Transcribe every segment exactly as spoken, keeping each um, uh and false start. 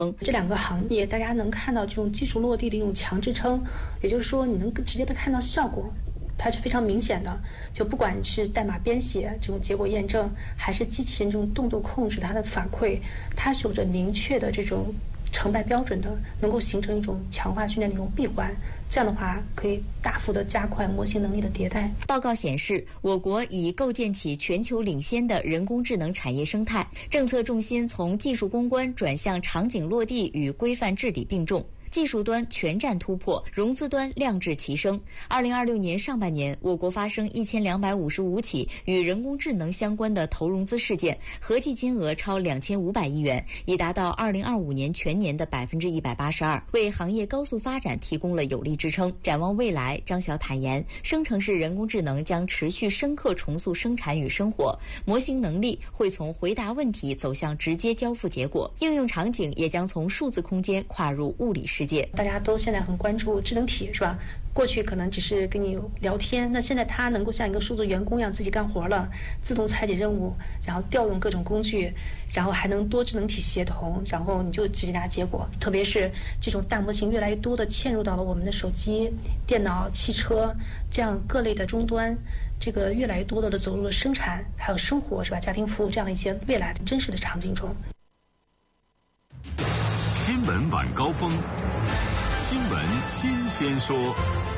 这两个行业大家能看到这种技术落地的一种强支撑，也就是说你能直接的看到效果，它是非常明显的。就不管是代码编写这种结果验证，还是机器人这种动作控制它的反馈，它是有着明确的这种成败标准的，能够形成一种强化训练的一种闭环。这样的话可以大幅的加快模型能力的迭代。 报告显示，我国已构建起全球领先的人工智能产业生态，政策重心从技术攻关转向场景落地与规范治理并重。技术端全站突破，融资端量质齐升。二零二六年上半年，我国发生一千两百五十五起与人工智能相关的投融资事件，合计金额超两千五百亿元，已达到二零二五年全年的百分之一百八十二，为行业高速发展提供了有力支撑。展望未来，张晓坦言，生成式人工智能将持续深刻重塑生产与生活，模型能力会从回答问题走向直接交付结果，应用场景也将从数字空间跨入物理世界。 大家都现在很关注智能体，是吧？过去可能只是跟你聊天，那现在它能够像一个数字员工一样自己干活了，自动拆解任务，然后调用各种工具，然后还能多智能体协同，然后你就直接拿结果。特别是这种大模型越来越多的嵌入到了我们的手机、电脑、汽车这样各类的终端，这个越来越多的走入了生产还有生活，是吧？家庭服务这样的一些未来的真实的场景中。 新闻晚高峰，新闻新鲜说。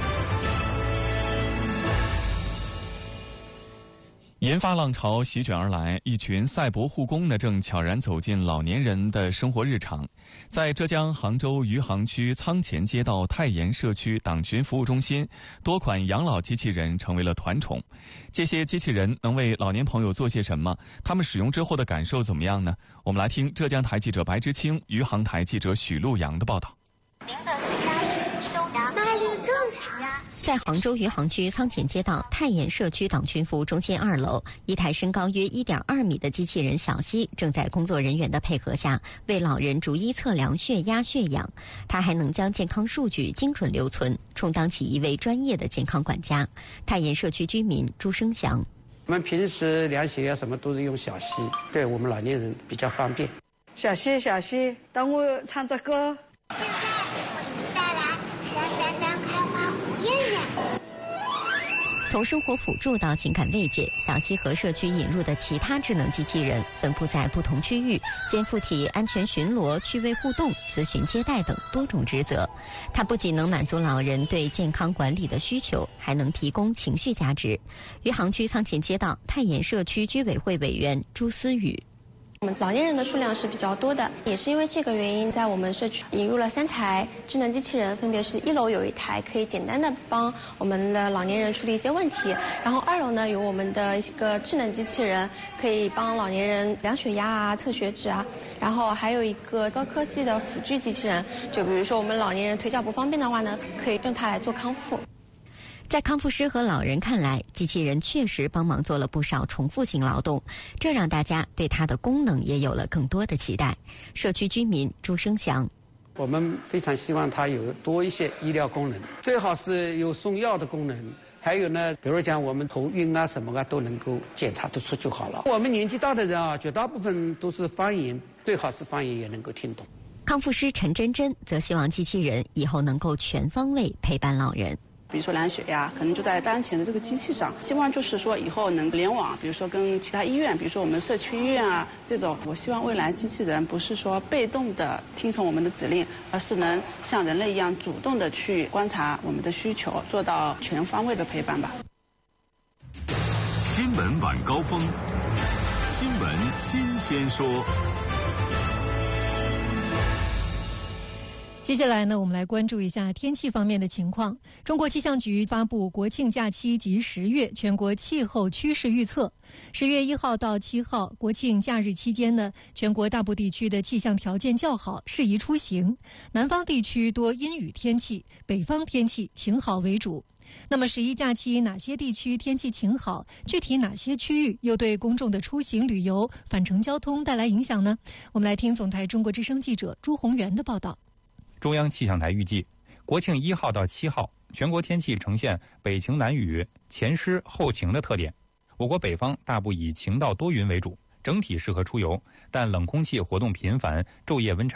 研发浪潮席卷而来，一群赛博护工呢正悄然走进老年人的生活日常。在浙江杭州余杭区仓前街道泰妍社区党群服务中心，多款养老机器人成为了团宠。这些机器人能为老年朋友做些什么？他们使用之后的感受怎么样呢？我们来听浙江台记者白之清、余杭台记者许路阳的报道。 您的血压是收压，脉率正常呀。 在杭州余杭区仓前街道泰妍社区党群服务中心二楼，一台身高约 一点二米的机器人小西正在工作人员的配合下为老人逐一测量血压血氧。它还能将健康数据精准留存，充当起一位专业的健康管家。泰妍社区居民朱生祥： 我们平时量血压什么都是用小西，对我们老年人比较方便。 小西小西，等我唱着歌。 从生活辅助到情感慰藉，小西和社区引入的其他智能机器人分布在不同区域，肩负起安全巡逻、趣味互动、咨询接待等多种职责。它不仅能满足老人对健康管理的需求，还能提供情绪价值。余杭区仓前街道泰妍社区居委会委员朱思雨： 我们老年人的数量是比较多的，也是因为这个原因，在我们社区引入了三台智能机器人，分别是一楼有一台可以简单的帮我们的老年人处理一些问题，然后二楼呢有我们的一个智能机器人，可以帮老年人量血压啊、测血脂啊，然后还有一个高科技的辅具机器人，就比如说我们老年人腿脚不方便的话呢，可以用它来做康复。 在康复师和老人看来，机器人确实帮忙做了不少重复性劳动，这让大家对它的功能也有了更多的期待。社区居民朱生祥： 我们非常希望它有多一些医疗功能，最好是有送药的功能，还有呢，比如讲我们头晕啊什么啊都能够检查得出就好了。我们年纪大的人啊，绝大部分都是方言，最好是方言也能够听懂。 康复师陈真真则希望机器人以后能够全方位陪伴老人。 比如说量血压，可能就在当前的这个机器上，希望就是说以后能联网，比如说跟其他医院，比如说我们社区医院啊这种。我希望未来机器人不是说被动的听从我们的指令，而是能像人类一样主动的去观察我们的需求，做到全方位的陪伴吧。 新闻晚高峰，新闻新鲜说。 接下来呢，我们来关注一下天气方面的情况。中国气象局发布国庆假期及十月全国气候趋势预测。十月一号到七号国庆假日期间呢，全国大部地区的气象条件较好，适宜出行。南方地区多阴雨天气，北方天气晴好为主。那么十一假期哪些地区天气晴好？具体哪些区域又对公众的出行旅游、返程交通带来影响呢？我们来听总台中国之声记者朱宏元的报道。 中央气象台预计，国庆一号到七号，全国天气呈现北晴南雨、前湿后晴的特点。我国北方大部以晴到多云为主，整体适合出游，但冷空气活动频繁，昼夜温差大，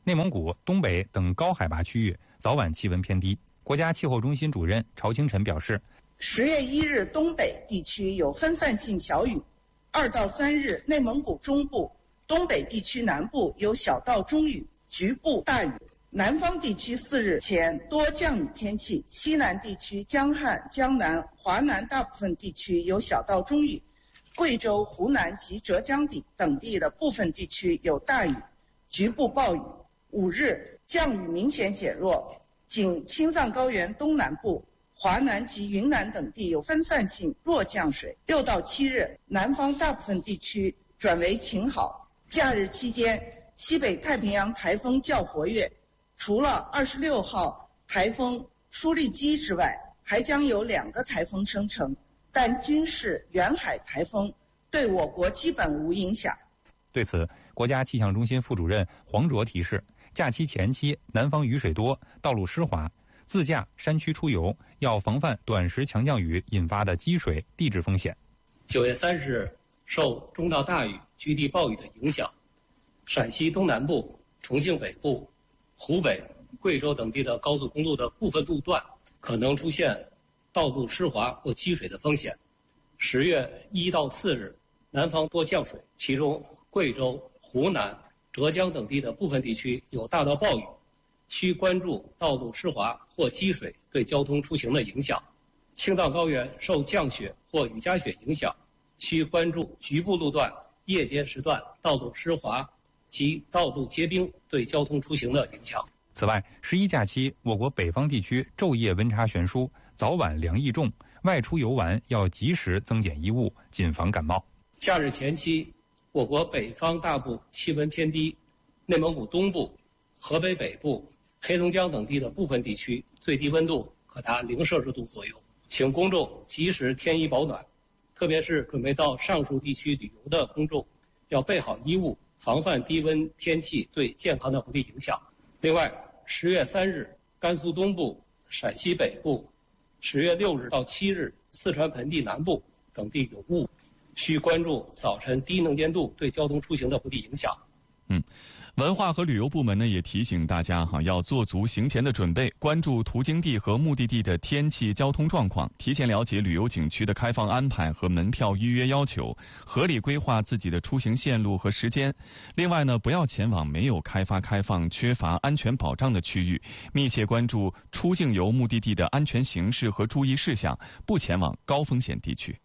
内蒙古、东北等高海拔区域早晚气温偏低。国家气候中心主任曹清晨表示， 十月一日东北地区有分散性小雨，二到三日内蒙古中部、东北地区南部有小到中雨，局部大雨。南方地区四日前多降雨天气，西南地区江汉、江南、华南大部分地区有小到中雨，贵州、湖南及浙江地等地的部分地区有大雨，局部暴雨。五日降雨明显减弱，仅青藏高原东南部、华南及云南等地有分散性弱降水。六到七日，南方大部分地区转为晴好。假日期间，西北太平洋台风较活跃，除了二十六号台风舒力基之外，还将有两个台风生成，但均是远海台风，对我国基本无影响。 对此，国家气象中心副主任黄卓提示，假期前期南方雨水多，道路湿滑，自驾山区出游要防范短时强降雨引发的积水、地质风险。 九月三十日，受中到大雨、局地暴雨的影响，陕西东南部、重庆北部、湖北、贵州等地的高速公路的部分路段可能出现道路湿滑或积水的风险。十月一到四日，南方多降水，其中贵州、湖南、浙江等地的部分地区有大到暴雨，需关注道路湿滑或积水对交通出行的影响。青藏高原受降雪或雨夹雪影响，需关注局部路段夜间时段道路湿滑及道路结冰对交通出行的影响。 此外，十一假期我国北方地区昼夜温差悬殊，早晚凉意重，外出游玩要及时增减衣物，谨防感冒。 假日前期，我国北方大部气温偏低，内蒙古东部、河北北部、黑龙江等地的部分地区最低温度可达零摄氏度左右，请公众及时添衣保暖，特别是准备到上述地区旅游的公众，要备好衣物，防范低温天气对健康的不利影响。另外，十月三日，甘肃东部、陕西北部；十月六日到七日，四川盆地南部等地有雾，需关注早晨低能见度对交通出行的不利影响。 嗯，文化和旅游部门呢也提醒大家哈，要做足行前的准备，关注途经地和目的地的天气、交通状况，提前了解旅游景区的开放安排和门票预约要求，合理规划自己的出行线路和时间。另外呢，不要前往没有开发开放、缺乏安全保障的区域，密切关注出境游目的地的安全形势和注意事项，不前往高风险地区。